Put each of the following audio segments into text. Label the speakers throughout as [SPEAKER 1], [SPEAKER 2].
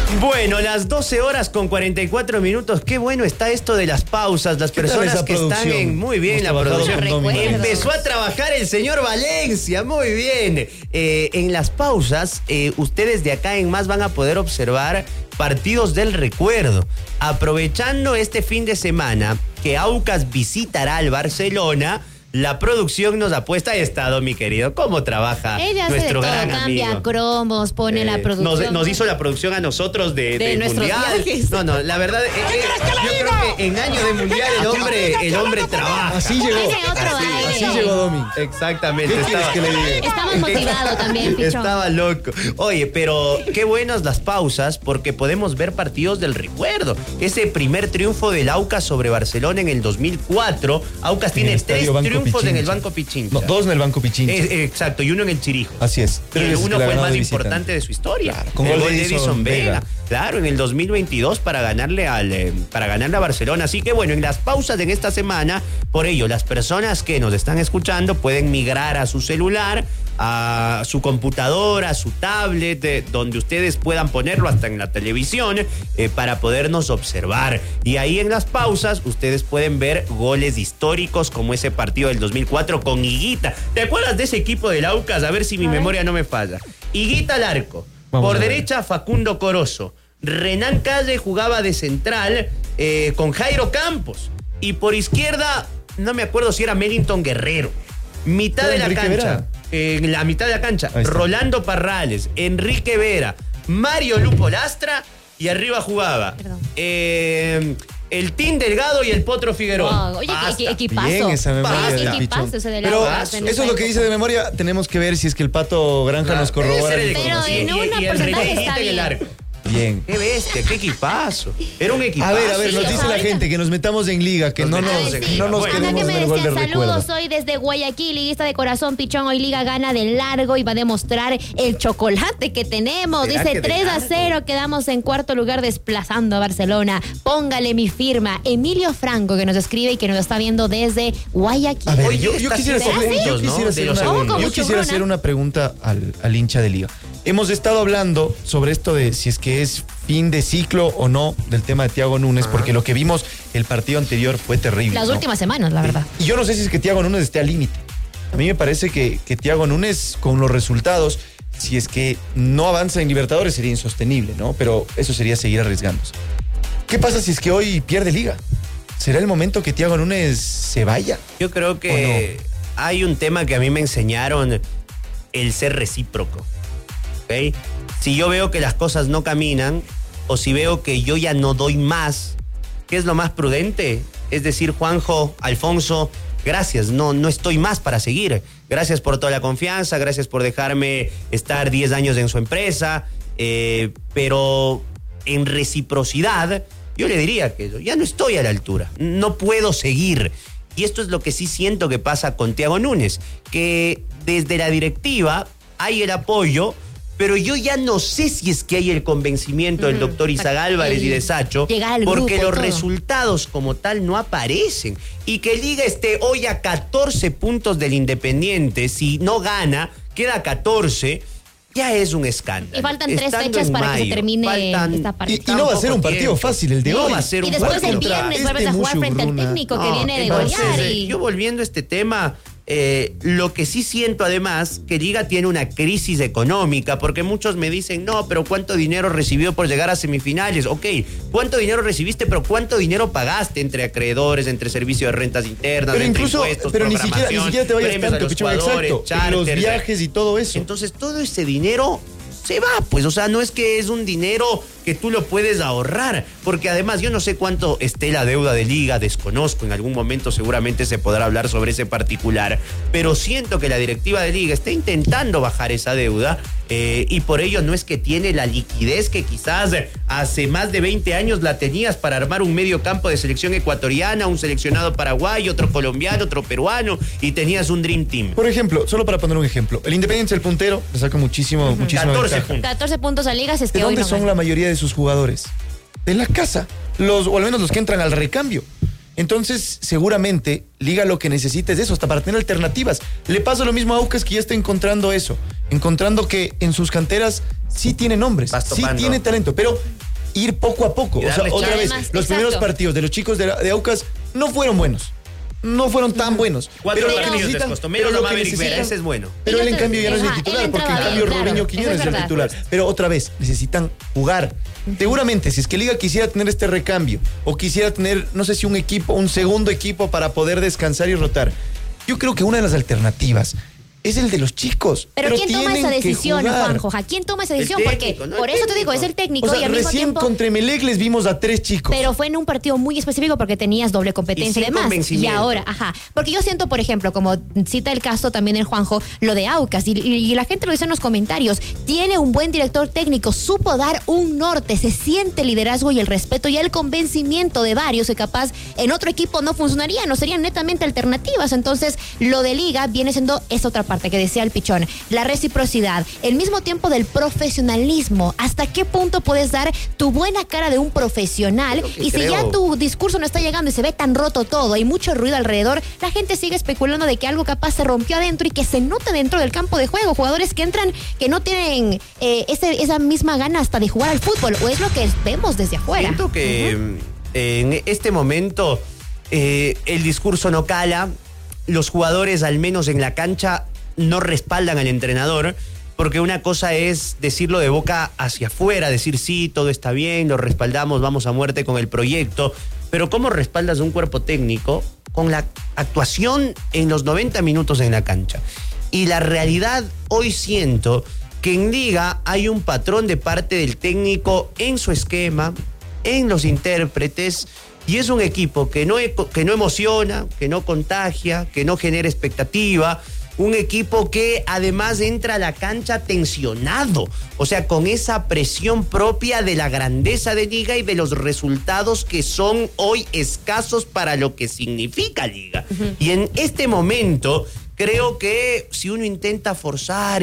[SPEAKER 1] Bueno, las 12 horas con 44 minutos. Qué bueno está esto de las pausas. Las personas que están en... Muy bien, la producción. Empezó a trabajar el señor Valencia. Muy bien. En las pausas, ustedes de acá en más van a poder observar partidos del recuerdo. Aprovechando este fin de semana que Aucas visitará al Barcelona, la producción nos ha puesto. Ahí está, mi querido. ¿Cómo trabaja nuestro gran amigo?
[SPEAKER 2] Cambia cromos, pone la producción.
[SPEAKER 1] Nos hizo la producción a nosotros del Mundial.
[SPEAKER 2] Viajes.
[SPEAKER 1] No, la verdad, yo creo que en año de Mundial el hombre trabaja.
[SPEAKER 3] Así llegó. Así llegó Domi.
[SPEAKER 1] Exactamente.
[SPEAKER 3] ¿Qué quieres que le diga?
[SPEAKER 2] Estaba motivado también, Pichón.
[SPEAKER 1] Estaba loco. Oye, pero qué buenas las pausas porque podemos ver partidos del recuerdo. Ese primer triunfo del Aucas sobre Barcelona en el 2004. Aucas tiene 3 triunfos en el Banco Pichincha.
[SPEAKER 3] No, 2 en el Banco Pichincha.
[SPEAKER 1] Exacto, y 1 en el Chirijo.
[SPEAKER 3] Así es.
[SPEAKER 1] Uno fue el más importante de su historia.
[SPEAKER 3] Claro, con
[SPEAKER 1] el
[SPEAKER 3] gol de Edison Vega.
[SPEAKER 1] Claro, en el 2022 para ganarle a Barcelona. Así que bueno, en las pausas en esta semana, por ello, las personas que nos están escuchando pueden migrar a su celular, a su computadora, a su tablet, donde ustedes puedan ponerlo hasta en la televisión para podernos observar. Y ahí en las pausas ustedes pueden ver goles históricos como ese partido del 2004 con Higuita. ¿Te acuerdas de ese equipo del Aucas? A ver si mi memoria no me falla. Higuita al arco. Por derecha, Facundo Corozo. Renan Calle jugaba de central con Jairo Campos. Y por izquierda, no me acuerdo si era Mellington Guerrero. Mitad de la cancha. En la mitad de la cancha, Rolando Parrales, Enrique Vera, Mario Lupo Lastra y arriba jugaba el Team Delgado y el Potro Figueroa.
[SPEAKER 2] Oye, qué equipazo.
[SPEAKER 3] Bien esa memoria del
[SPEAKER 2] equipazo ese de la
[SPEAKER 3] Pero
[SPEAKER 2] Aucas,
[SPEAKER 3] eso es lo que dice de memoria. Tenemos que ver si es que el Pato Granja nos corrobora.
[SPEAKER 2] Pero en una porcentaje está bien.
[SPEAKER 3] Bien.
[SPEAKER 1] Qué bestia, qué equipazo. Era un equipazo.
[SPEAKER 3] A ver, nos dice la gente que nos metamos en liga, que no nos
[SPEAKER 2] Anda
[SPEAKER 3] quedemos
[SPEAKER 2] que me
[SPEAKER 3] en el gol de
[SPEAKER 2] decían,
[SPEAKER 3] recuerdo.
[SPEAKER 2] saludos, soy desde Guayaquil, liguista de corazón, Pichón, hoy Liga gana de largo y va a demostrar el chocolate que tenemos. Dice 3-0, quedamos en cuarto lugar desplazando a Barcelona. Póngale mi firma. Emilio Franco, que nos escribe y que nos está viendo desde Guayaquil.
[SPEAKER 3] A ver, yo quisiera hacer una pregunta al hincha de liga. Hemos estado hablando sobre esto de si es que es fin de ciclo o no del tema de Thiago Núñez, porque lo que vimos el partido anterior fue terrible.
[SPEAKER 2] Las últimas semanas, la verdad.
[SPEAKER 3] Y yo no sé si es que Thiago Núñez esté al límite. A mí me parece que Thiago Núñez, con los resultados, si es que no avanza en Libertadores, sería insostenible, ¿no? Pero eso sería seguir arriesgándose. ¿Qué pasa si es que hoy pierde liga? ¿Será el momento que Thiago Núñez se vaya?
[SPEAKER 1] Yo creo que hay un tema que a mí me enseñaron, el ser recíproco. ¿Okay? Si yo veo que las cosas no caminan o si veo que yo ya no doy más, ¿qué es lo más prudente? Es decir, Juanjo, Alfonso, gracias, no estoy más para seguir. Gracias por toda la confianza, gracias por dejarme estar 10 años en su empresa, pero en reciprocidad yo le diría que ya no estoy a la altura, no puedo seguir. Y esto es lo que sí siento que pasa con Thiago Núñez, que desde la directiva hay el apoyo, pero yo ya no sé si es que hay el convencimiento del doctor Isaac Álvarez y de Sacho, porque los resultados como tal no aparecen. Y que Liga esté hoy a 14 puntos del Independiente, si no gana, queda a 14, ya es un escándalo.
[SPEAKER 2] Y faltan 3 fechas para que se termine esta partida.
[SPEAKER 3] Y no va a ser un partido fácil el de hoy.
[SPEAKER 1] Va a ser
[SPEAKER 2] y después el viernes vuelves a jugar frente al técnico que viene de golear.
[SPEAKER 1] Yo volviendo a este tema... lo que sí siento además, que Liga tiene una crisis económica, porque muchos me dicen, no, pero ¿cuánto dinero recibió por llegar a semifinales? Ok, ¿cuánto dinero recibiste, pero cuánto dinero pagaste entre acreedores, entre servicios de rentas internas,
[SPEAKER 3] pero
[SPEAKER 1] entre
[SPEAKER 3] incluso,
[SPEAKER 1] impuestos,
[SPEAKER 3] pero ni siquiera te vayas tanto, Pichón, exacto, los viajes y todo eso.
[SPEAKER 1] Entonces todo ese dinero se va, pues, o sea, no es que es un dinero que tú lo puedes ahorrar, porque además yo no sé cuánto esté la deuda de Liga, desconozco, en algún momento seguramente se podrá hablar sobre ese particular, pero siento que la directiva de Liga está intentando bajar esa deuda y por ello no es que tiene la liquidez que quizás hace más de 20 años la tenías para armar un medio campo de selección ecuatoriana, un seleccionado paraguayo, otro colombiano, otro peruano, y tenías un Dream Team.
[SPEAKER 3] Por ejemplo, solo para poner un ejemplo, el Independiente, el puntero, le saca muchísimo
[SPEAKER 2] 14 puntos a Liga, es que
[SPEAKER 3] ¿de
[SPEAKER 2] hoy
[SPEAKER 3] dónde
[SPEAKER 2] no
[SPEAKER 3] son la mayoría de sus jugadores? De la casa, o al menos los que entran al recambio. Entonces, seguramente, Liga lo que necesita es eso, hasta para tener alternativas. Le pasa lo mismo a Aucas, que ya está encontrando eso, encontrando que en sus canteras sí tiene nombres, sí tiene talento, pero ir poco a poco. O sea, otra vez, los primeros partidos de los chicos de Aucas no fueron buenos. No fueron tan buenos.
[SPEAKER 1] 4 partidos les costó. Menos lo Maverick Vera, ese es bueno.
[SPEAKER 3] Pero él en cambio ya no es el titular, porque en cambio Robinho Quiñones es el titular. Pero otra vez, necesitan jugar. Seguramente, si es que Liga quisiera tener este recambio, o quisiera tener, no sé si un segundo equipo para poder descansar y rotar, yo creo que una de las alternativas es el de los chicos.
[SPEAKER 2] Pero ¿quién toma esa decisión, Juanjo? ¿Quién toma esa decisión?
[SPEAKER 1] Técnico,
[SPEAKER 2] porque por eso te digo, es el técnico,
[SPEAKER 3] o sea,
[SPEAKER 2] y al mismo
[SPEAKER 3] recién
[SPEAKER 2] tiempo...
[SPEAKER 3] contra Emelec les vimos a 3 chicos.
[SPEAKER 2] Pero fue en un partido muy específico porque tenías doble competencia y demás. Y ahora, porque yo siento, por ejemplo, como cita el caso también el Juanjo, lo de Aucas, y la gente lo dice en los comentarios, tiene un buen director técnico, supo dar un norte, se siente el liderazgo y el respeto y el convencimiento de varios que capaz en otro equipo no funcionaría, no serían netamente alternativas. Entonces, lo de Liga viene siendo esa otra parte que decía el Pichón, la reciprocidad, el mismo tiempo del profesionalismo. ¿Hasta qué punto puedes dar tu buena cara de un profesional? Y si ya tu discurso no está llegando y se ve tan roto todo, hay mucho ruido alrededor, la gente sigue especulando de que algo capaz se rompió adentro y que se nota dentro del campo de juego. Jugadores que entran que no tienen esa misma gana hasta de jugar al fútbol, o es lo que vemos desde afuera.
[SPEAKER 1] Siento que en este momento el discurso no cala, los jugadores al menos en la cancha no respaldan al entrenador, porque una cosa es decirlo de boca hacia afuera, decir sí, todo está bien, lo respaldamos, vamos a muerte con el proyecto, pero ¿cómo respaldas un cuerpo técnico con la actuación en los 90 minutos en la cancha? Y la realidad, hoy siento que en Liga hay un patrón de parte del técnico en su esquema, en los intérpretes, y es un equipo que no emociona, que no contagia, que no genera expectativa. Un equipo que además entra a la cancha tensionado, o sea, con esa presión propia de la grandeza de Liga y de los resultados que son hoy escasos para lo que significa Liga. Y en este momento creo que si uno intenta forzar,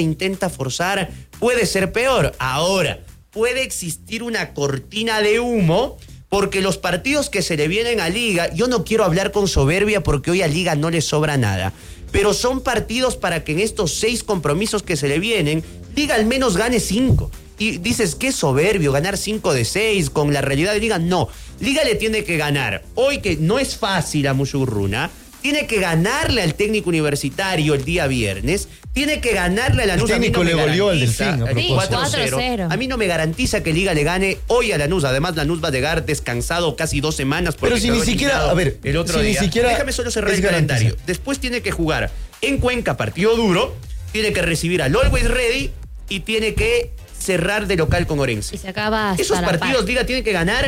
[SPEAKER 1] puede ser peor. Ahora, puede existir una cortina de humo, porque los partidos que se le vienen a Liga, yo no quiero hablar con soberbia porque hoy a Liga no le sobra nada, pero son partidos para que en estos 6 compromisos que se le vienen, Liga al menos gane 5. Y dices, qué soberbio, ganar 5 de 6 con la realidad de Liga. No, Liga le tiene que ganar. Hoy, que no es fácil a Mushurruna, tiene que ganarle al Técnico Universitario el día viernes, tiene que ganarle a Lanús.
[SPEAKER 3] El técnico le goleó al Delfín, a
[SPEAKER 2] propósito.
[SPEAKER 1] 4-0. A mí no me garantiza que Liga le gane hoy a Lanús. Además, Lanús va a llegar descansado casi 2 semanas.
[SPEAKER 3] Pero si ni siquiera, a ver,
[SPEAKER 1] el otro día. Déjame solo cerrar el calendario. Después tiene que jugar en Cuenca, partido duro, tiene que recibir al Always Ready y tiene que cerrar de local con Orense.
[SPEAKER 2] Y se acaba hasta
[SPEAKER 1] esos partidos, Liga tiene que ganar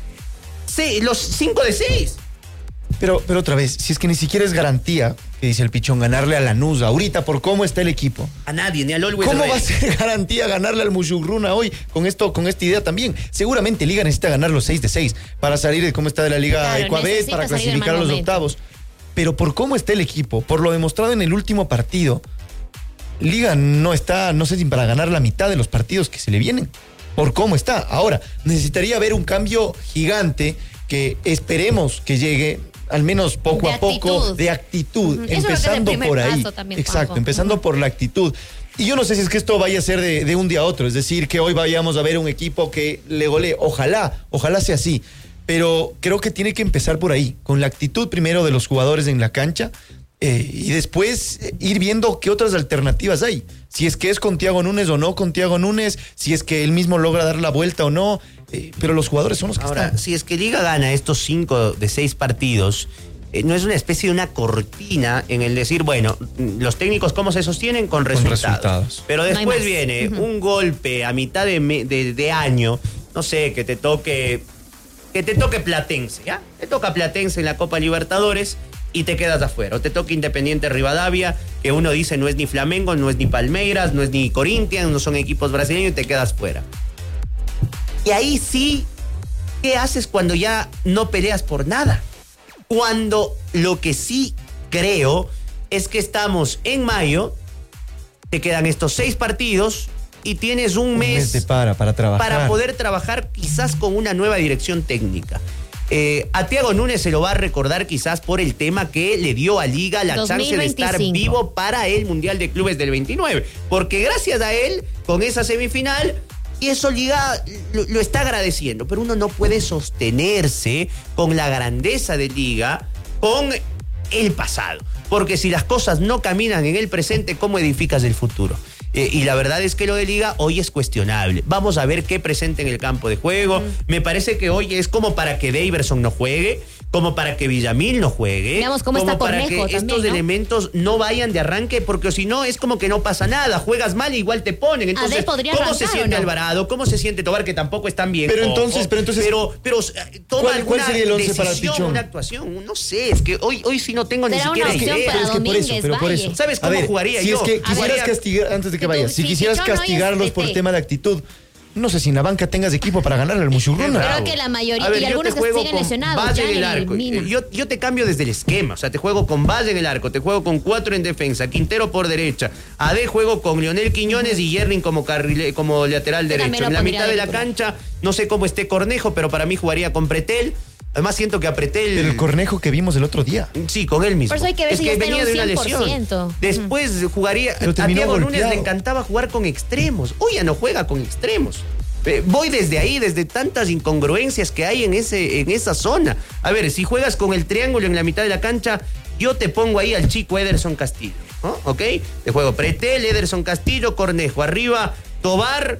[SPEAKER 1] los 5 de 6.
[SPEAKER 3] Pero otra vez, si es que ni siquiera es garantía, que dice el Pichón, ganarle a Lanús ahorita por cómo está el equipo.
[SPEAKER 1] A nadie, ni al Always
[SPEAKER 3] ¿Cómo
[SPEAKER 1] Ready.
[SPEAKER 3] va a ser garantía ganarle al Mushurruna hoy con esta idea también? Seguramente Liga necesita ganar los 6 de 6 para salir de cómo está de la Liga Ecuabet, para clasificar a los octavos. Pero por cómo está el equipo, por lo demostrado en el último partido, Liga no está, no sé si para ganar la mitad de los partidos que se le vienen. Por cómo está. Ahora, necesitaría haber un cambio gigante que esperemos que llegue al menos poco a poco, de actitud, empezando por ahí. Exacto, empezando por la actitud. Y yo no sé si es que esto vaya a ser de un día a otro, es decir, que hoy vayamos a ver un equipo que le golee. Ojalá sea así. Pero creo que tiene que empezar por ahí, con la actitud primero de los jugadores en la cancha, y después ir viendo qué otras alternativas hay. Si es que es con Thiago Núñez o no con Thiago Núñez, si es que él mismo logra dar la vuelta o no. Pero los jugadores son los que
[SPEAKER 1] ahora,
[SPEAKER 3] están.
[SPEAKER 1] Si es que Liga gana estos 5 de 6 partidos, no es una especie de una cortina en el decir, bueno, los técnicos ¿cómo se sostienen? Con resultados. Pero después viene un golpe a mitad de año, no sé, que te toque Platense, ¿ya? Te toca Platense en la Copa Libertadores y te quedas afuera. O te toca Independiente Rivadavia, que uno dice no es ni Flamengo, no es ni Palmeiras, no es ni Corinthians, no son equipos brasileños, y te quedas fuera. Y ahí sí, ¿qué haces cuando ya no peleas por nada? Cuando lo que sí creo es que estamos en mayo, te quedan estos 6 partidos y tienes un mes
[SPEAKER 3] de para trabajar.
[SPEAKER 1] Para poder trabajar quizás con una nueva dirección técnica. A Thiago Núñez se lo va a recordar quizás por el tema que le dio a Liga la 2025. Chance de estar vivo para el Mundial de Clubes del 29. Porque gracias a él, con esa semifinal, Y eso Liga lo está agradeciendo, pero uno no puede sostenerse con la grandeza de Liga con el pasado. Porque si las cosas no caminan en el presente, ¿cómo edificas el futuro? Y la verdad es que lo de Liga hoy es cuestionable. Vamos a ver qué presenta en el campo de juego. Me parece que hoy es como para que Daverson no juegue, como para que Villamil no juegue.
[SPEAKER 2] Veamos cómo está
[SPEAKER 1] para
[SPEAKER 2] Cornejo
[SPEAKER 1] que
[SPEAKER 2] también,
[SPEAKER 1] estos
[SPEAKER 2] ¿no?
[SPEAKER 1] elementos no vayan de arranque, porque si no es como que no pasa nada. Juegas mal y igual te ponen. Entonces,
[SPEAKER 2] podría
[SPEAKER 1] ¿cómo
[SPEAKER 2] arrancar,
[SPEAKER 1] se siente
[SPEAKER 2] ¿o no?
[SPEAKER 1] Alvarado? ¿Cómo se siente Tobar, que tampoco están bien?
[SPEAKER 3] Pero entonces
[SPEAKER 1] toma
[SPEAKER 3] ¿cuál sería el 11 para
[SPEAKER 1] decisión,
[SPEAKER 3] Pichón?
[SPEAKER 1] una actuación. No sé, es que hoy sí no tengo ni
[SPEAKER 2] Será
[SPEAKER 1] siquiera
[SPEAKER 2] una opción
[SPEAKER 1] idea.
[SPEAKER 2] para
[SPEAKER 3] Pero por
[SPEAKER 2] Domínguez,
[SPEAKER 3] eso.
[SPEAKER 1] ¿Sabes cómo jugaría
[SPEAKER 3] si
[SPEAKER 1] yo?
[SPEAKER 3] es que quisieras
[SPEAKER 1] Jugaría-
[SPEAKER 3] castigar, antes de que
[SPEAKER 2] Que tú-
[SPEAKER 3] vayas, si
[SPEAKER 2] si
[SPEAKER 3] quisieras
[SPEAKER 2] Pichón no es
[SPEAKER 3] castigarlos por
[SPEAKER 2] TT.
[SPEAKER 3] tema de actitud, no sé si en la banca tengas equipo para ganarle al Muchurruna.
[SPEAKER 2] Creo que la mayoría,
[SPEAKER 1] A ver,
[SPEAKER 2] y
[SPEAKER 1] yo
[SPEAKER 2] algunos
[SPEAKER 1] te
[SPEAKER 2] que
[SPEAKER 1] juego
[SPEAKER 2] siguen
[SPEAKER 1] con
[SPEAKER 2] lesionados,
[SPEAKER 1] base
[SPEAKER 2] ya
[SPEAKER 1] en el
[SPEAKER 2] le
[SPEAKER 1] arco.
[SPEAKER 2] eliminan.
[SPEAKER 1] Yo te cambio desde el esquema. O sea, te juego con base en el arco, te juego con 4 en defensa, Quintero por derecha, AD juego con Leonel Quiñones y Yerrin como lateral
[SPEAKER 2] Yo también
[SPEAKER 1] derecho.
[SPEAKER 2] lo
[SPEAKER 1] En la
[SPEAKER 2] pondría
[SPEAKER 1] mitad de la
[SPEAKER 2] titular.
[SPEAKER 1] cancha, no sé cómo esté Cornejo, pero para mí jugaría con Pretel. Además siento que a Pretel...
[SPEAKER 3] Pero el Cornejo que vimos el otro día.
[SPEAKER 1] Sí, con él mismo.
[SPEAKER 2] Por eso hay que ver
[SPEAKER 1] es
[SPEAKER 2] si
[SPEAKER 1] que
[SPEAKER 2] ya está en
[SPEAKER 1] venía
[SPEAKER 2] un
[SPEAKER 1] de una lesión.
[SPEAKER 2] 100%.
[SPEAKER 1] Después jugaría...
[SPEAKER 3] Pero
[SPEAKER 1] A
[SPEAKER 3] terminó
[SPEAKER 1] Thiago Núñez
[SPEAKER 3] golpeado.
[SPEAKER 1] le encantaba jugar con extremos. Hoy ya no juega con extremos. Voy desde ahí, desde tantas incongruencias que hay en esa zona. A ver, si juegas con el triángulo en la mitad de la cancha, yo te pongo ahí al chico Ederson Castillo, ¿no? ¿Ok? Te juego Pretel, Ederson Castillo, Cornejo. Arriba, Tobar,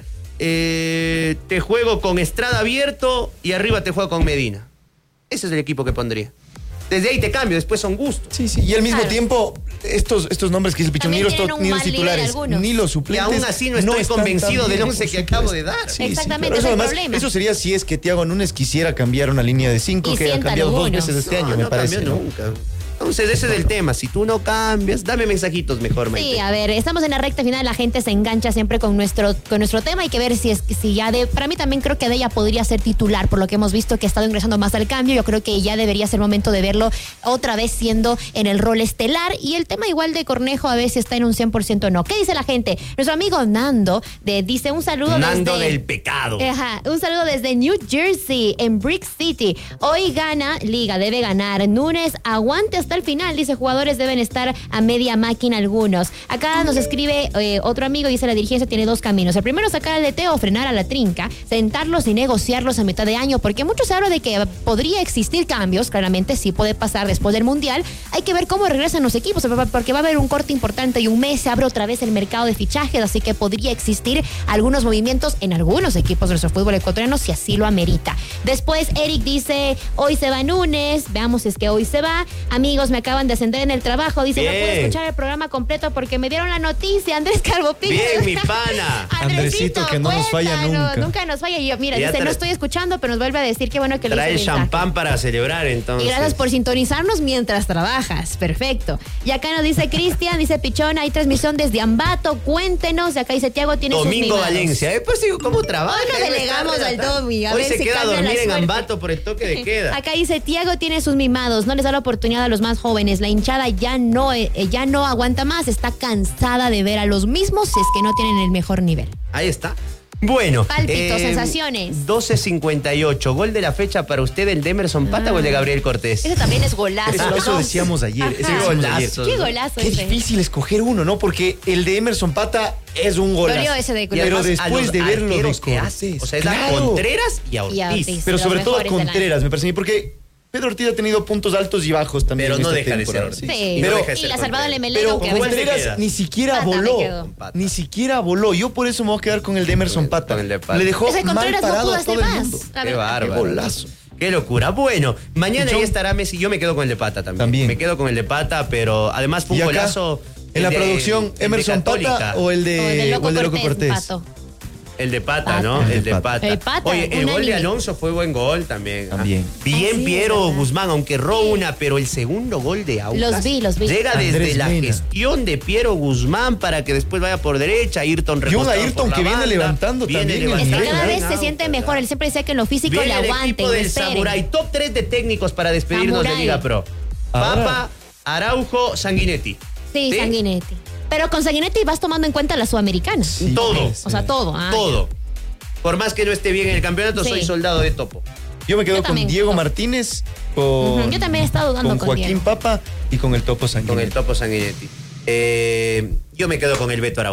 [SPEAKER 1] te juego con Estrada abierto y arriba te juego con Medina. Ese es el equipo que pondría. Desde ahí te cambio, después son gustos.
[SPEAKER 3] Sí, sí. Y al mismo
[SPEAKER 2] Claro.
[SPEAKER 3] tiempo, estos nombres que dice el Pichón,
[SPEAKER 2] También
[SPEAKER 3] ni
[SPEAKER 2] tienen un
[SPEAKER 3] los
[SPEAKER 2] mal nivel
[SPEAKER 3] titulares,
[SPEAKER 2] algunos.
[SPEAKER 3] ni los
[SPEAKER 1] Y
[SPEAKER 3] suplentes.
[SPEAKER 1] aún así no estoy
[SPEAKER 3] están
[SPEAKER 1] convencido
[SPEAKER 3] tan
[SPEAKER 1] del
[SPEAKER 3] bien,
[SPEAKER 1] 11
[SPEAKER 3] por
[SPEAKER 1] que acabo de
[SPEAKER 3] supuesto.
[SPEAKER 1] dar.
[SPEAKER 3] Sí,
[SPEAKER 2] Exactamente,
[SPEAKER 3] pero
[SPEAKER 2] ese es el
[SPEAKER 3] además,
[SPEAKER 2] problema.
[SPEAKER 3] eso sería si es que Thiago Núñez quisiera cambiar una línea de 5
[SPEAKER 2] Y
[SPEAKER 3] que ha
[SPEAKER 2] siéntalo
[SPEAKER 3] cambiado 2
[SPEAKER 2] uno.
[SPEAKER 3] veces este año,
[SPEAKER 1] No,
[SPEAKER 3] me
[SPEAKER 1] no
[SPEAKER 3] parece.
[SPEAKER 1] cambió
[SPEAKER 3] ¿no?
[SPEAKER 1] nunca. Entonces ese es el tema. Si tú no cambias, dame mensajitos mejor, Maite.
[SPEAKER 2] Sí, a ver, estamos en la recta final, la gente se engancha siempre con nuestro tema. Hay que ver si ya para mí también creo que de ella podría ser titular, por lo que hemos visto que ha estado ingresando más al cambio. Yo creo que ya debería ser momento de verlo otra vez siendo en el rol estelar. Y el tema igual de Cornejo a ver si está en un 100% o no. ¿Qué dice la gente? Nuestro amigo Nando dice un saludo
[SPEAKER 1] Nando
[SPEAKER 2] desde...
[SPEAKER 1] del pecado.
[SPEAKER 2] Ajá, un saludo desde New Jersey, en Brick City. Hoy gana Liga, debe ganar. Núñez, aguante hasta el final. Dice, jugadores deben estar a media máquina algunos. Acá nos escribe otro amigo, dice, la dirigencia tiene 2 caminos. El primero, sacar al DT o frenar a la trinca, sentarlos y negociarlos a mitad de año, porque mucho se habla de que podría existir cambios, claramente sí puede pasar después del Mundial. Hay que ver cómo regresan los equipos, porque va a haber un corte importante y un mes se abre otra vez el mercado de fichajes, así que podría existir algunos movimientos en algunos equipos de nuestro fútbol ecuatoriano si así lo amerita. Después Eric dice, hoy se va Núñez, veamos si es que hoy se va. Amigos, me acaban de ascender en el trabajo, dice, no
[SPEAKER 1] Bien.
[SPEAKER 2] puedo escuchar el programa completo porque me dieron la noticia. Andrés Calvo Pino.
[SPEAKER 1] Bien, mi pana.
[SPEAKER 3] Andresito, que no nos falla
[SPEAKER 2] cuéntanos,
[SPEAKER 3] nunca.
[SPEAKER 2] Nunca nos falla. Y yo, mira,
[SPEAKER 1] Ya
[SPEAKER 2] dice,
[SPEAKER 1] tra-
[SPEAKER 2] no estoy escuchando, pero nos vuelve a decir qué bueno que le
[SPEAKER 1] Trae
[SPEAKER 2] hizo mensaje.
[SPEAKER 1] champán para celebrar, entonces.
[SPEAKER 2] Y gracias por sintonizarnos mientras trabajas. Perfecto. Y acá nos dice Cristian, dice Pichón, hay transmisión desde Ambato, cuéntenos. Y acá dice Tiago tiene sus
[SPEAKER 1] Domingo
[SPEAKER 2] mimados.
[SPEAKER 1] Valencia. Pues digo, ¿cómo trabaja?
[SPEAKER 2] Hoy lo
[SPEAKER 1] Ahí me
[SPEAKER 2] delegamos
[SPEAKER 1] está
[SPEAKER 2] al
[SPEAKER 1] relatando.
[SPEAKER 2] Domi, a
[SPEAKER 1] Hoy
[SPEAKER 2] ver
[SPEAKER 1] se
[SPEAKER 2] si
[SPEAKER 1] queda a
[SPEAKER 2] cambia la
[SPEAKER 1] dormir en
[SPEAKER 2] suerte.
[SPEAKER 1] Ambato por el toque de queda.
[SPEAKER 2] Acá dice, Tiago tiene sus mimados, no les da la oportunidad a los más jóvenes. La hinchada ya no aguanta más, está cansada de ver a los mismos si es que no tienen el mejor nivel.
[SPEAKER 1] Ahí está. Bueno.
[SPEAKER 2] Pálpito, sensaciones.
[SPEAKER 1] 12:58. Gol de la fecha para usted, el de Emerson Pata o el de Gabriel Cortés.
[SPEAKER 2] Ese también es golazo.
[SPEAKER 3] Eso decíamos ayer.
[SPEAKER 2] Ajá.
[SPEAKER 3] Eso decíamos ayer.
[SPEAKER 1] Golazo.
[SPEAKER 2] Qué golazo
[SPEAKER 3] Qué
[SPEAKER 2] ese.
[SPEAKER 3] difícil escoger uno, ¿no? Porque el de Emerson Pata es un golazo.
[SPEAKER 2] Dolió ese de
[SPEAKER 1] Y
[SPEAKER 2] Pero
[SPEAKER 1] además,
[SPEAKER 3] Pero
[SPEAKER 1] a
[SPEAKER 3] después
[SPEAKER 1] los
[SPEAKER 3] de ver lo de
[SPEAKER 1] arqueros que
[SPEAKER 3] Cortés,
[SPEAKER 1] hace. O sea, es a
[SPEAKER 3] claro.
[SPEAKER 1] Contreras y a
[SPEAKER 2] Y a
[SPEAKER 1] Ortiz.
[SPEAKER 2] Ortiz.
[SPEAKER 3] Pero
[SPEAKER 2] Los
[SPEAKER 3] sobre todo
[SPEAKER 2] mejores del
[SPEAKER 3] Contreras, me parece a mí, porque Pedro Ortiz ha tenido puntos altos y bajos también.
[SPEAKER 1] Pero
[SPEAKER 3] en
[SPEAKER 1] no
[SPEAKER 3] esta
[SPEAKER 1] deja de ser
[SPEAKER 3] temporada.
[SPEAKER 1] Ortiz.
[SPEAKER 2] Sí.
[SPEAKER 1] Y no
[SPEAKER 3] Pero-
[SPEAKER 1] deja de
[SPEAKER 2] Y
[SPEAKER 1] ser
[SPEAKER 2] la salvada
[SPEAKER 1] Contreras.
[SPEAKER 2] de
[SPEAKER 3] Pero
[SPEAKER 2] Melero, que a veces...
[SPEAKER 1] ¿cuál te
[SPEAKER 3] Contreras
[SPEAKER 1] queda?
[SPEAKER 3] ni siquiera
[SPEAKER 2] Pata me
[SPEAKER 3] voló.
[SPEAKER 2] quedo.
[SPEAKER 1] Pata.
[SPEAKER 3] Ni siquiera voló. Yo por eso me voy a quedar con el de Emerson Pata.
[SPEAKER 1] Con el de Pata.
[SPEAKER 3] Le dejó
[SPEAKER 2] Ese
[SPEAKER 3] mal
[SPEAKER 2] Contreras no
[SPEAKER 3] parado
[SPEAKER 2] pudo
[SPEAKER 3] a
[SPEAKER 2] hacer
[SPEAKER 3] todo el
[SPEAKER 2] más.
[SPEAKER 3] mundo.
[SPEAKER 2] La
[SPEAKER 1] Qué
[SPEAKER 2] verdad.
[SPEAKER 1] bárbaro.
[SPEAKER 3] Qué golazo.
[SPEAKER 1] Qué locura. Bueno, mañana
[SPEAKER 3] Pichón.
[SPEAKER 1] ya estará Messi. Yo me quedo con el de Pata también. Me quedo con el de Pata, pero además fue
[SPEAKER 3] Y
[SPEAKER 1] un
[SPEAKER 3] acá,
[SPEAKER 1] golazo.
[SPEAKER 3] en la
[SPEAKER 1] el de-
[SPEAKER 3] producción,
[SPEAKER 1] el de
[SPEAKER 3] Emerson
[SPEAKER 1] Católica.
[SPEAKER 3] Pata o el de,
[SPEAKER 2] O el de Loco Cortés,
[SPEAKER 3] Cortés.
[SPEAKER 2] Pato.
[SPEAKER 1] El de Pata,
[SPEAKER 2] Pata.
[SPEAKER 1] ¿no? El de Pata.
[SPEAKER 2] El Pata,
[SPEAKER 1] Oye, el gol de
[SPEAKER 2] unánime.
[SPEAKER 1] Alonso fue buen gol también. ¿ah?
[SPEAKER 3] También.
[SPEAKER 1] Bien
[SPEAKER 2] sí,
[SPEAKER 1] Piero
[SPEAKER 2] es verdad.
[SPEAKER 1] Guzmán, aunque erró una, pero el segundo gol de Aucas.
[SPEAKER 2] Los vi.
[SPEAKER 1] Llega desde
[SPEAKER 3] Andrés
[SPEAKER 1] la
[SPEAKER 3] Mena.
[SPEAKER 1] gestión de Piero Guzmán para que después vaya por derecha, Ayrton
[SPEAKER 3] Y un
[SPEAKER 1] recostado
[SPEAKER 3] Ayrton
[SPEAKER 1] por la
[SPEAKER 3] que viene
[SPEAKER 1] banda.
[SPEAKER 3] levantando
[SPEAKER 1] Viene
[SPEAKER 3] también el
[SPEAKER 2] Es que
[SPEAKER 3] nivel,
[SPEAKER 2] cada
[SPEAKER 3] ¿eh?
[SPEAKER 2] vez se siente mejor. Él siempre decía que en lo físico
[SPEAKER 1] Viene
[SPEAKER 2] le
[SPEAKER 1] el
[SPEAKER 2] aguanten,
[SPEAKER 1] equipo
[SPEAKER 2] le
[SPEAKER 1] del
[SPEAKER 2] esperen.
[SPEAKER 1] Samurai. Top 3 de técnicos para despedirnos
[SPEAKER 2] Samurai.
[SPEAKER 1] de Liga Pro.
[SPEAKER 3] Ahora.
[SPEAKER 1] Papa, Araujo, Sanguinetti.
[SPEAKER 2] Sí, Sanguinetti. Pero con Sanguinetti vas tomando en cuenta la Sudamericana.
[SPEAKER 3] Sí,
[SPEAKER 1] Todo.
[SPEAKER 3] pues,
[SPEAKER 2] O sea, todo. Ah,
[SPEAKER 1] Todo. Por más que no esté bien en el campeonato,
[SPEAKER 2] Sí.
[SPEAKER 1] soy soldado de topo.
[SPEAKER 3] Yo me quedo
[SPEAKER 2] Yo
[SPEAKER 3] con
[SPEAKER 2] también.
[SPEAKER 3] Diego Martínez, con,
[SPEAKER 2] Ujú, yo también he estado dudando con
[SPEAKER 3] Joaquín
[SPEAKER 2] Diego.
[SPEAKER 3] Papa y con el Topo
[SPEAKER 1] Con
[SPEAKER 3] Sanguinetti.
[SPEAKER 1] el topo Sanguinetti. Yo me quedo con el Beto Araujo.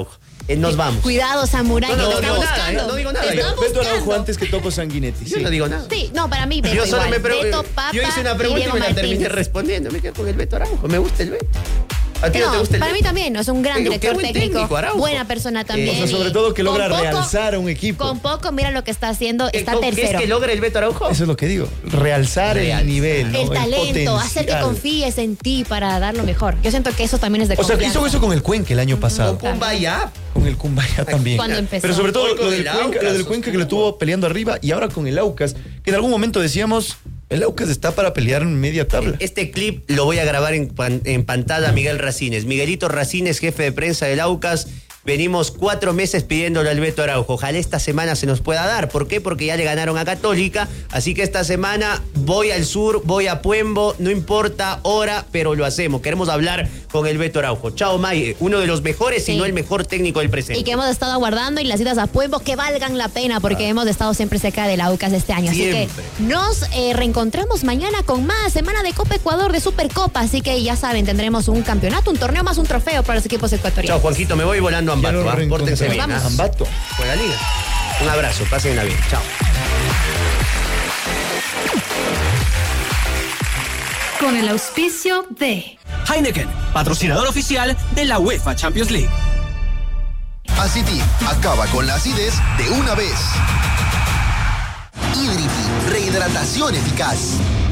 [SPEAKER 1] nos vamos.
[SPEAKER 2] Cuidado, Samurai, que te está
[SPEAKER 1] digo nada,
[SPEAKER 2] buscando.
[SPEAKER 1] no digo nada.
[SPEAKER 2] Te está
[SPEAKER 3] Beto
[SPEAKER 2] buscando.
[SPEAKER 3] Araujo antes que Topo Sanguinetti.
[SPEAKER 1] Yo
[SPEAKER 3] Sí.
[SPEAKER 1] no digo nada.
[SPEAKER 2] Sí, no, para mí Beto
[SPEAKER 1] Yo solo
[SPEAKER 2] igual.
[SPEAKER 1] me
[SPEAKER 2] Beto, Papa
[SPEAKER 1] yo hice una
[SPEAKER 2] y
[SPEAKER 1] pregunta y
[SPEAKER 2] Diego
[SPEAKER 1] me la terminé
[SPEAKER 2] Martínez.
[SPEAKER 1] respondiendo. Me quedo con el Beto Araujo. Me gusta el Beto. ¿A ti no te gusta el
[SPEAKER 2] para mí
[SPEAKER 1] Beto?
[SPEAKER 2] también, es un gran
[SPEAKER 1] Qué
[SPEAKER 2] director
[SPEAKER 1] buen
[SPEAKER 2] técnico.
[SPEAKER 1] técnico, Araujo.
[SPEAKER 2] Buena persona también.
[SPEAKER 3] O sea, sobre
[SPEAKER 2] y
[SPEAKER 3] todo que logra
[SPEAKER 2] con poco-
[SPEAKER 3] realzar a un equipo.
[SPEAKER 2] Con poco, mira lo que está haciendo, está
[SPEAKER 1] ¿Qué es
[SPEAKER 2] tercero.
[SPEAKER 1] que logra el Beto Araujo?
[SPEAKER 3] Eso es lo que digo. Realzar el nivel, ¿no?
[SPEAKER 2] El talento,
[SPEAKER 3] potencial.
[SPEAKER 2] hacer que confíes en ti para dar lo mejor. Yo siento que eso también es de
[SPEAKER 3] O sea,
[SPEAKER 2] confianza.
[SPEAKER 3] hizo eso con el Cuenca el año pasado.
[SPEAKER 1] Con Kumbaya.
[SPEAKER 3] Con el Cumbaya también.
[SPEAKER 2] Cuando empezó.
[SPEAKER 3] Pero sobre todo
[SPEAKER 1] Hoy con
[SPEAKER 3] lo del
[SPEAKER 1] el
[SPEAKER 3] Cuenca,
[SPEAKER 1] Aucas,
[SPEAKER 3] lo del Cuenca que lo tuvo peleando arriba y ahora con el Aucas, que en algún momento decíamos, el Aucas está para pelear en media tabla.
[SPEAKER 1] Este clip lo voy a grabar en pantalla a Miguel Racines. Miguelito Racines, jefe de prensa del Aucas. Venimos 4 meses pidiéndole al Beto Araujo. Ojalá esta semana se nos pueda dar. ¿Por qué? Porque ya le ganaron a Católica. Así que esta semana voy al sur, voy a Puembo. No importa hora, pero lo hacemos. Queremos hablar con el Beto Araujo. Chao, May. Uno de los mejores,
[SPEAKER 2] Sí.
[SPEAKER 1] si no el mejor técnico del presente.
[SPEAKER 2] Y que hemos estado aguardando y las idas a Pueblo que valgan la pena porque hemos estado siempre cerca de la UCAS este año.
[SPEAKER 1] Siempre.
[SPEAKER 2] Así que nos reencontramos mañana con más semana de Copa Ecuador de Supercopa. Así que ya saben, tendremos un campeonato, un torneo más un trofeo para los equipos
[SPEAKER 1] Chao,
[SPEAKER 2] ecuatorianos.
[SPEAKER 1] Juanquito. Me voy volando a
[SPEAKER 3] Ya
[SPEAKER 1] Ambato.
[SPEAKER 3] nos
[SPEAKER 1] Pórtense bien.
[SPEAKER 3] reencontramos.
[SPEAKER 1] ¿ah?
[SPEAKER 3] Ambato.
[SPEAKER 1] Juega liga. Un abrazo. Pásenla bien. Chao.
[SPEAKER 4] Con el auspicio de
[SPEAKER 5] Heineken, patrocinador oficial de la UEFA Champions League.
[SPEAKER 6] Aciti acaba con la acidez de una vez. Idripi, rehidratación eficaz.